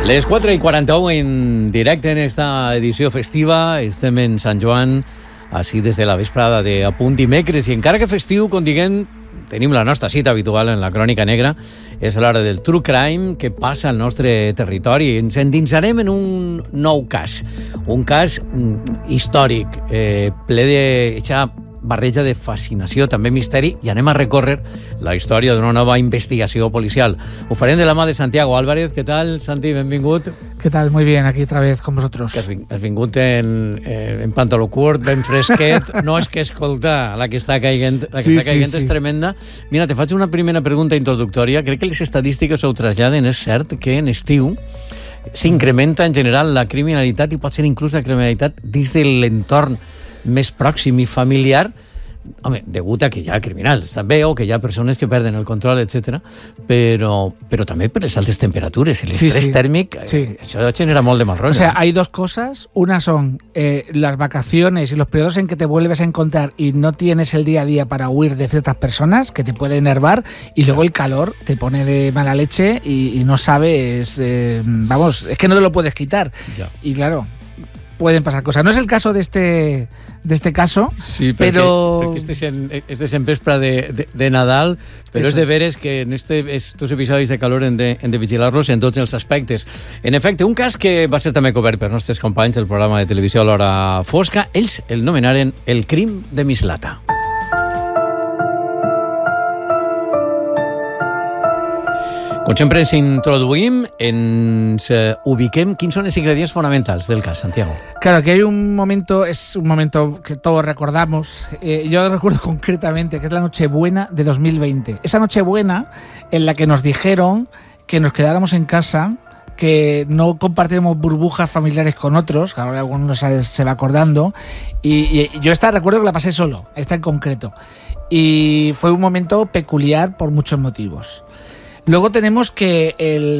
Les 4:41 en directe en esta edició festiva. Estem en Sant Joan, així des de la vesprada de A Punt dimecres. I encara que festiu, com diguem, tenim la nostra cita habitual en la Crònica Negra. És l'hora del True Crime que passa al nostre territori. Ens endinsarem en un nou cas. Un cas històric, ple de barreja de fascinació, també misteri, i anem a recórrer la història d'una nova investigació policial. Ho farem de la mà de Santiago Álvarez. ¿Qué tal, Santi? Benvingut. ¿Qué tal? Muy bien, aquí otra vez con vosotros. Has vingut en pantaló curt, ben fresquet. No és que escoltar la que està caient, és tremenda. Mira, te faig una primera pregunta introductòria. Crec que les estadístiques ho traslladen. És cert que en estiu s'incrementa en general la criminalitat i pot ser inclús la criminalitat dins de l'entorn més pròxim i familiar, home, degut a que hi ha criminals també, o que hi ha persones que perden el control, etc. Però també per les altes temperatures, l'estrès tèrmic, això genera molt de mal rotllo. O sea, hay dos cosas. Una son las vacaciones y los periodos en que te vuelves a encontrar y no tienes el día a día para huir de ciertas personas que te puede enervar, y luego el calor te pone de mala leche y no sabes, vamos, es que no te lo puedes quitar. Ya. Y claro, pueden pasar cosas. No es el caso de este caso, sí, però este és en vespre de Nadal, però és de veres que en estos episodis de calor hem de vigilar-los en tots els aspectes. En efecte, un cas que va ser també cobert per nostres companys del programa de televisió a l'hora fosca. Ells el nomenaren el crim de Mislata. Com sempre ens introduïm, ens ubiquem. Quins són els ingredients fonamentals del cas, Santiago? Claro, que hay un momento, es un momento que todos recordamos. Yo recuerdo concretamente que es la Nochebuena de 2020. Esa Nochebuena en la que nos dijeron que nos quedáramos en casa, que no compartiéramos burbujas familiares con otros, que ahora alguno se va acordando, y yo recuerdo que la pasé solo, esta en concreto. Y fue un momento peculiar por muchos motivos. Luego tenemos que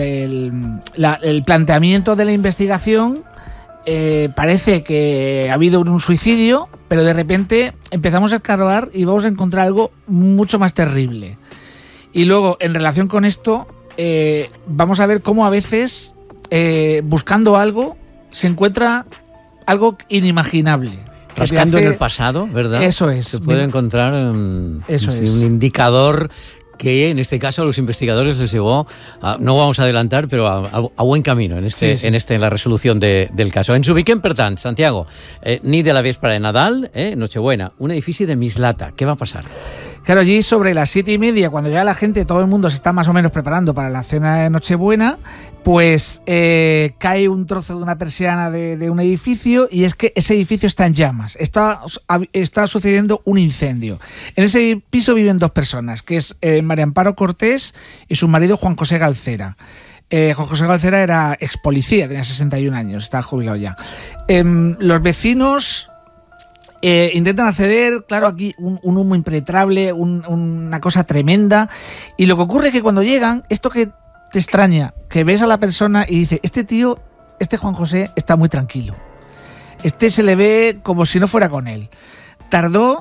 el planteamiento de la investigación parece que ha habido un suicidio, pero de repente empezamos a escarbar y vamos a encontrar algo mucho más terrible. Y luego, en relación con esto, vamos a ver cómo a veces, buscando algo, se encuentra algo inimaginable. Rascando en el pasado, ¿verdad? Eso es. Se puede encontrar un indicador que en este caso a los investigadores les llevó, no vamos a adelantar, pero a buen camino en la resolución del caso. Ens ubiquem, per tant, Santiago, nit de la véspera de Nadal, Nochebuena, un edifici de Mislata. ¿Qué va a pasar? Claro, allí sobre las 7:30, cuando ya la gente, todo el mundo se está más o menos preparando para la cena de Nochebuena, pues cae un trozo de una persiana de un edificio, y es que ese edificio está en llamas. Está sucediendo un incendio. En ese piso viven dos personas, que es María Amparo Cortés y su marido Juan José Galcera. Juan José Galcera era ex policía, tenía 61 años, está jubilado ya. Los vecinos intentan acceder, claro, aquí un humo impenetrable, una cosa tremenda, y lo que ocurre es que cuando llegan, esto que te extraña, que ves a la persona y dice, este Juan José está muy tranquilo, se le ve como si no fuera con él. Tardó,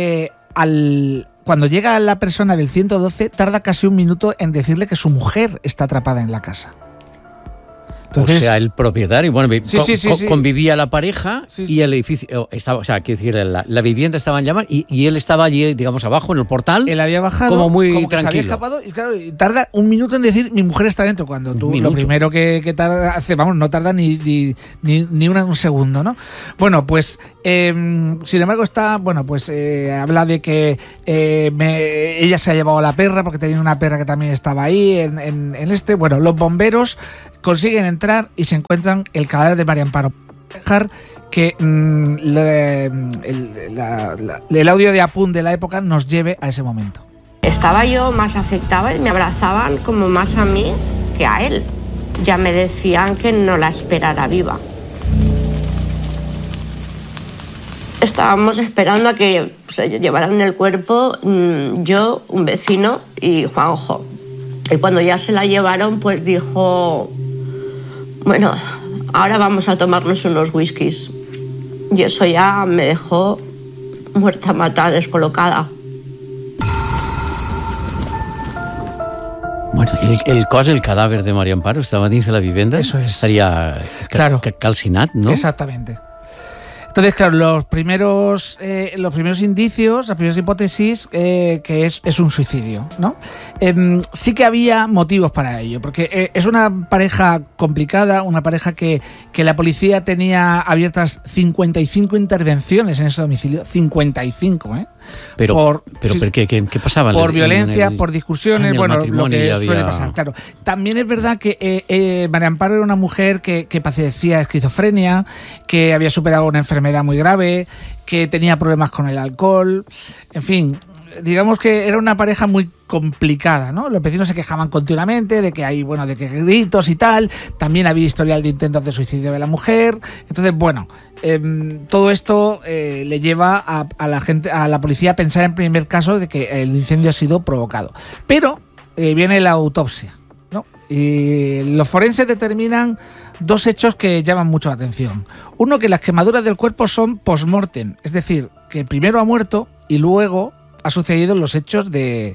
cuando llega la persona del 112, tarda casi un minuto en decirle que su mujer está atrapada en la casa. Entonces, o sea, el propietario, bueno, sí. convivía la pareja y el edificio estaba, o sea, quiero decir, la vivienda estaba en llamas y él estaba allí, digamos, abajo en el portal. Él había bajado, como muy como tranquilo. Se había escapado, y claro, tarda un minuto en decir, mi mujer está dentro, cuando tú lo primero que tarda, no tarda ni un segundo, ¿no? Bueno, pues, sin embargo, habla de que ella se ha llevado a la perra, porque tenía una perra que también estaba ahí, bueno, los bomberos consiguen entrar y se encuentran el cadáver de María Amparo. Dejar que el audio de Apun de la época nos lleve a ese momento. Estaba yo más afectada y me abrazaban como más a mí que a él. Ya me decían que no la esperara viva. Estábamos esperando a que se llevaran el cuerpo, yo, un vecino y Juanjo. Y cuando ya se la llevaron, pues dijo, bueno, ahora vamos a tomarnos unos whiskies. Y eso ya me dejó muerta, matada, descolocada. Bueno, el cos, el cadáver de María Amparo estaba dins de la vivienda. Eso es. Estaría calcinat, ¿no? Exactamente. Entonces, claro, los primeros indicios, las primeras hipótesis, que es un suicidio, ¿no? Sí que había motivos para ello, porque es una pareja complicada, una pareja que la policía tenía abiertas 55 intervenciones en ese domicilio, 55, ¿eh? Pero ¿qué pasaba? Por violencia, por discusiones, bueno, lo que suele pasar, claro. También es verdad que María Amparo era una mujer que padecía esquizofrenia, que había superado una enfermedad muy grave, que tenía problemas con el alcohol, en fin, digamos que era una pareja muy complicada, ¿no? Los vecinos se quejaban continuamente de que hay, bueno, de que gritos y tal, también había historial de intentos de suicidio de la mujer, entonces, bueno, todo esto le lleva a la policía a pensar en primer caso de que el incendio ha sido provocado. Pero viene la autopsia, ¿no? Y los forenses determinan dos hechos que llaman mucho la atención. Uno, que las quemaduras del cuerpo son post-mortem, es decir, que primero ha muerto y luego ha sucedido los hechos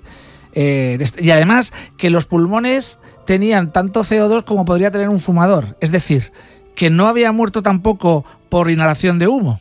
y además que los pulmones tenían tanto CO2 como podría tener un fumador, es decir, que no había muerto tampoco por inhalación de humo.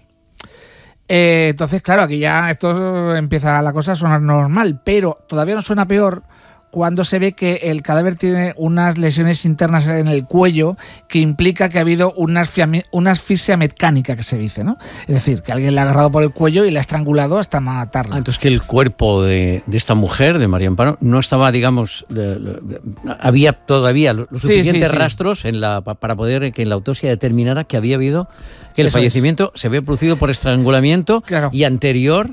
Entonces, claro, aquí ya esto empieza la cosa a sonar normal, pero todavía no suena peor cuando se ve que el cadáver tiene unas lesiones internas en el cuello que implica que ha habido una asfixia mecánica, que se dice, ¿no? Es decir, que alguien le ha agarrado por el cuello y le ha estrangulado hasta matarla. Entonces que el cuerpo de esta mujer, de María Amparo, no estaba, digamos, había todavía los suficientes rastros para poder que en la autopsia determinara que había habido, que el fallecimiento se había producido por estrangulamiento, claro, y anterior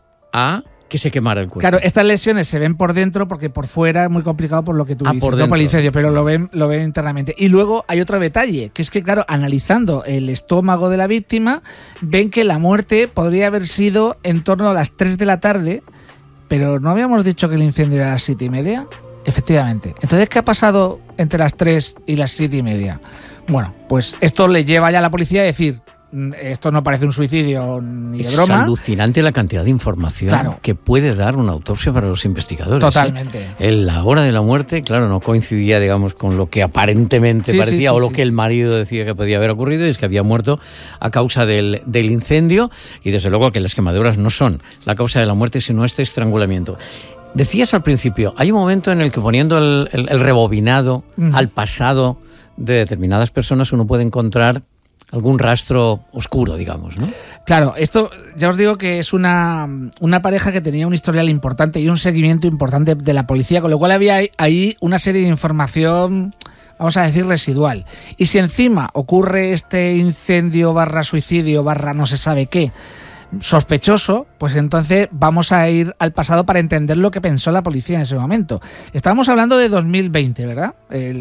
a que se quemara el cuerpo. Claro, estas lesiones se ven por dentro porque por fuera es muy complicado por lo que tú dices, no por el incendio, pero lo ven internamente. Y luego hay otro detalle, que es que, claro, analizando el estómago de la víctima, ven que la muerte podría haber sido en torno a las 3 de la tarde, pero ¿no habíamos dicho que el incendio era a las 7:30? Efectivamente. Entonces, ¿qué ha pasado entre las 3 y las 7:30? Bueno, pues esto le lleva ya a la policía a decir: esto no parece un suicidio ni de broma. Es alucinante la cantidad de información, claro, que puede dar una autopsia para los investigadores. Totalmente. En la hora de la muerte, claro, no coincidía, digamos, con lo que aparentemente parecía, o lo que el marido decía que podía haber ocurrido, y es que había muerto a causa del incendio, y desde luego que las quemaduras no son la causa de la muerte, sino este estrangulamiento. Decías al principio, hay un momento en el que, poniendo el rebobinado al pasado de determinadas personas, uno puede encontrar algún rastro oscuro, digamos, ¿no? Claro, esto ya os digo que es una pareja que tenía un historial importante y un seguimiento importante de la policía, con lo cual había ahí una serie de información, vamos a decir, residual. Y si encima ocurre este incendio / suicidio / no se sabe qué, sospechoso, pues entonces vamos a ir al pasado para entender lo que pensó la policía en ese momento. Estábamos hablando de 2020, ¿verdad?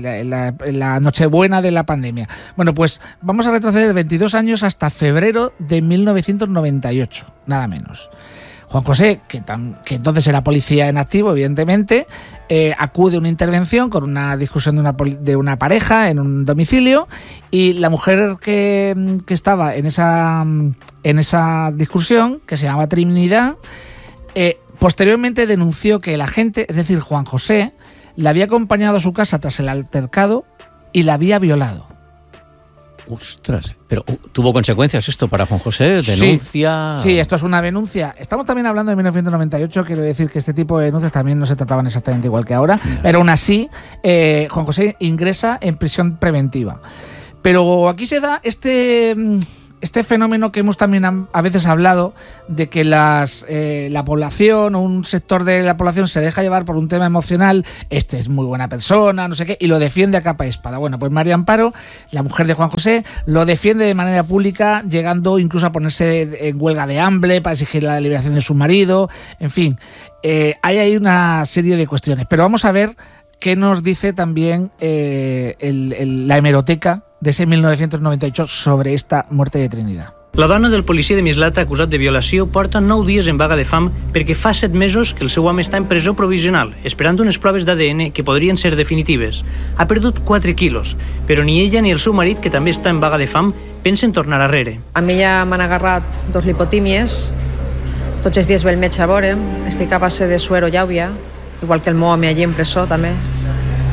La Nochebuena de la pandemia. Bueno, pues vamos a retroceder 22 años hasta febrero de 1998, nada menos. Juan José, que entonces era policía en activo, evidentemente, acude a una intervención con una discusión de una pareja en un domicilio, y la mujer que estaba en esa discusión, que se llamaba Trinidad, posteriormente denunció que el agente, es decir, Juan José, la había acompañado a su casa tras el altercado y la había violado. Ostras, pero ¿tuvo consecuencias esto para Juan José? ¿Denuncia? Sí, esto es una denuncia. Estamos también hablando de 1998, quiero decir que este tipo de denuncias también no se trataban exactamente igual que ahora, pero aún así Juan José ingresa en prisión preventiva. Pero aquí se da este fenómeno que hemos también a veces hablado, de que la población, o un sector de la población, se deja llevar por un tema emocional. Este es muy buena persona, no sé qué, y lo defiende a capa y espada. Bueno, pues María Amparo, la mujer de Juan José, lo defiende de manera pública, llegando incluso a ponerse en huelga de hambre para exigir la liberación de su marido. En fin, hay ahí una serie de cuestiones. Pero vamos a ver qué nos dice también la hemeroteca de ese 1998 sobre esta muerte de Trinidad. La dona del policia de Mislata acusat de violació porta 9 dies en vaga de fam perquè fa 7 mesos que el seu home està en presó provisional, esperant unes proves d'ADN que podrien ser definitives. Ha perdut 4 quilos, però ni ella ni el seu marit, que també està en vaga de fam, pensen tornar arrere. A mi ja m'han agarrat 2 lipotímies, tots els dies ve el metge a veure'm, estic a base de suero llàuvia, igual que el meu home allí en presó també.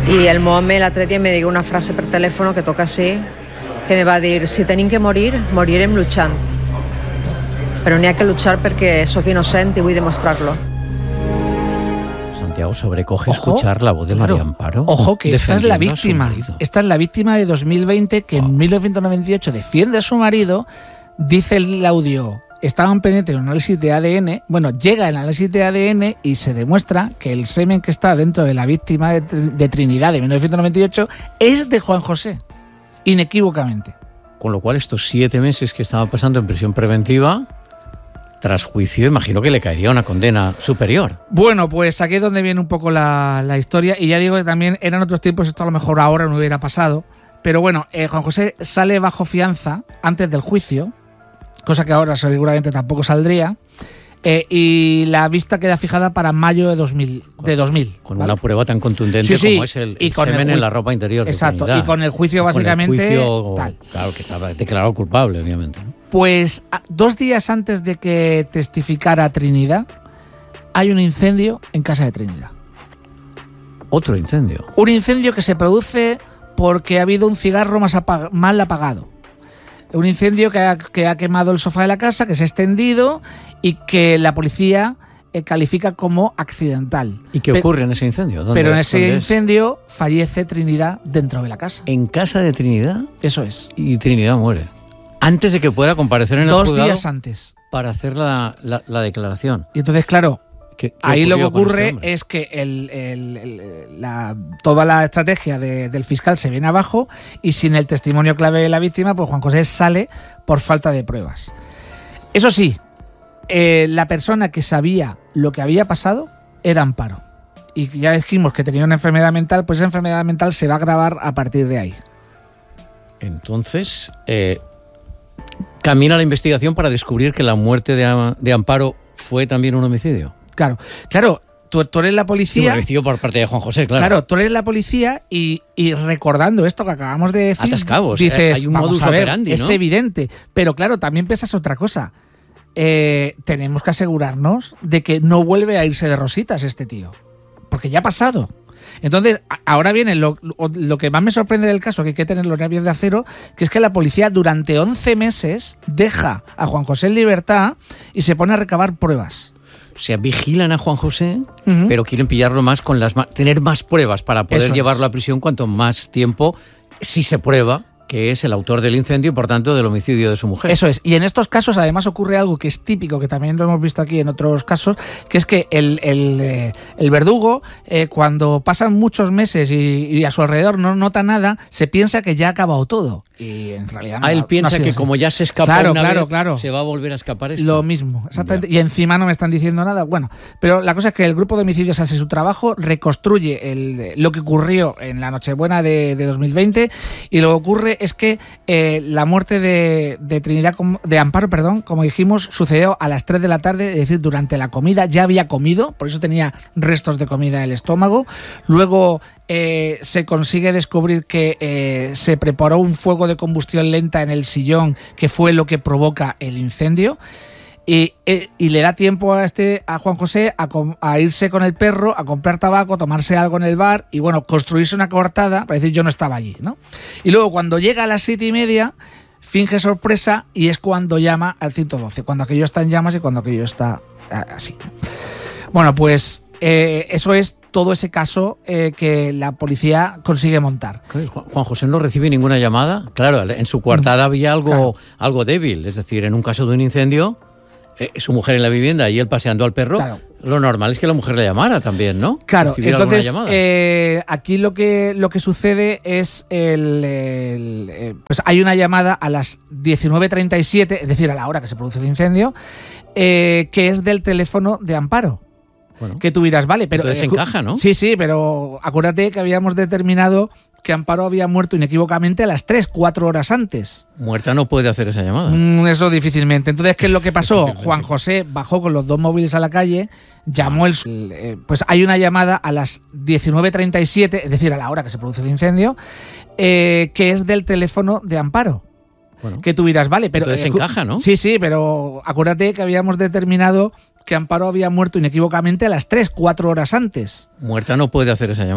i el meu home l'altre dia me digui una frase per telèfon que toca així, que me va dir, si tenim que morir, morirem luchant. Però n'hi ha que luchar perquè sóc innocent i vull demostrar-lo. Santiago, sobrecoge escuchar la voz de María Amparo. Ojo, que esta es la víctima. marido. Esta es la víctima de 2020 que en 1998 defiende a su marido, dice el audio, estaban pendientes de un análisis de ADN, bueno, llega el análisis de ADN y se demuestra que el semen que está dentro de la víctima de Trinidad de 1998 es de Juan José, inequívocamente. Con lo cual, estos 7 meses que estaba pasando en prisión preventiva, tras juicio, imagino que le caería una condena superior. Bueno, pues aquí es donde viene un poco la historia, y ya digo que también eran otros tiempos, esto a lo mejor ahora no hubiera pasado, pero bueno, Juan José sale bajo fianza antes del juicio, cosa que ahora seguramente tampoco saldría, y la vista queda fijada para mayo de 2000. Con ¿vale? una prueba tan contundente como es el semen en la ropa interior. Exacto, y con el juicio básicamente tal. Claro, que estaba declarado culpable, obviamente, ¿no? Pues 2 días antes de que testificara Trinidad, hay un incendio en casa de Trinidad. Otro incendio. Un incendio que se produce porque ha habido un cigarro mal apagado. Un incendio que ha quemado el sofá de la casa, que se ha extendido y que la policía califica como accidental. ¿Y qué ocurre en ese incendio? Pero en ese incendio fallece Trinidad dentro de la casa. ¿En casa de Trinidad? Eso es. Y Trinidad muere. Antes de que pueda comparecer en el juzgado. 2 días antes. Para hacer la declaración. Y entonces, claro, ¿Qué ahí lo que ocurrió con ocurre este hombre? es que toda la estrategia del fiscal se viene abajo, y sin el testimonio clave de la víctima, pues Juan José sale por falta de pruebas. Eso sí, la persona que sabía lo que había pasado era Amparo. Y ya dijimos que tenía una enfermedad mental, pues esa enfermedad mental se va a agravar a partir de ahí. Entonces, camina la investigación para descubrir que la muerte de Amparo fue también un homicidio. Claro, tú eres la policía. Sí, un homicidio por parte de Juan José, claro. Claro, tú eres la policía y recordando esto que acabamos de decir, atas cabos, dices, hay un vamos modus a ver, operandi, ¿no? es evidente. Pero claro, también piensas otra cosa. Tenemos que asegurarnos de que no vuelve a irse de rositas este tío. Porque ya ha pasado. Entonces, ahora viene lo que más me sorprende del caso, que hay que tener los nervios de acero, que es que la policía durante 11 meses deja a Juan José en libertad y se pone a recabar pruebas. O sea, vigilan a Juan José, Ujú. pero quieren pillarlo más con tener más pruebas para poder Eso llevarlo es. a prisión cuanto más tiempo, si se prueba que es el autor del incendio y por tanto del homicidio de su mujer. Eso es. Y en estos casos además ocurre algo que es típico, que también lo hemos visto aquí en otros casos, que es que el verdugo, cuando pasan muchos meses y a su alrededor no nota nada, se piensa que ya ha acabado todo. Y en realidad no. Él piensa no ha sido que así. como ya se escapó Claro, una claro, vez, claro. se va a volver a escapar esto. Lo mismo, exactamente. Ya. Y encima no me están diciendo nada. Bueno, pero la cosa es que el grupo de homicidios hace su trabajo, reconstruye lo que ocurrió en la Nochebuena de 2020, y lo que ocurre es que la muerte de Trinidad, de Amparo, perdón, como dijimos, sucedió a las 3 de la tarde, es decir, durante la comida. Ya había comido, por eso tenía restos de comida en el estómago. Luego se consigue descubrir que se preparó un fuego de combustión lenta en el sillón, que fue lo que provoca el incendio. Y le da tiempo a Juan José a irse con el perro, a comprar tabaco, tomarse algo en el bar y, bueno, construirse una coartada para decir yo no estaba allí, ¿no? Y luego cuando llega a las 7:30 finge sorpresa y es cuando llama al 112, cuando aquello está en llamas y cuando aquello está así. Bueno, pues eso es todo ese caso que la policía consigue montar. Juan José no recibe ninguna llamada. Claro, en su coartada había algo débil. Es decir, en un caso de un incendio, su mujer en la vivienda y él paseando al perro, Claro. Lo normal es que la mujer le llamara también, ¿no? Claro, Recibir alguna entonces llamada. aquí lo que sucede es pues hay una llamada a las 19:37, es decir, a la hora que se produce el incendio, que es del teléfono de Amparo. Bueno, Que tú dirás, vale, pero... entonces encaja, ¿no? Sí, pero acuérdate que habíamos determinado que Amparo había muerto inequívocamente a las 4 horas antes. Muerta no puede hacer esa llamada. Eso difícilmente. Entonces, ¿qué es lo que pasó? Juan José bajó con los 2 móviles a la calle, llamó pues hay una llamada a las 19:37, es decir, a la hora que se produce el incendio, que es del teléfono de Amparo. Bueno, Que tú dirás, vale, pero... entonces encaja, ¿no? Sí, pero acuérdate que habíamos determinado que Amparo había muerto inequívocamente a las 4 horas antes. Muerta no puede hacer esa llamada.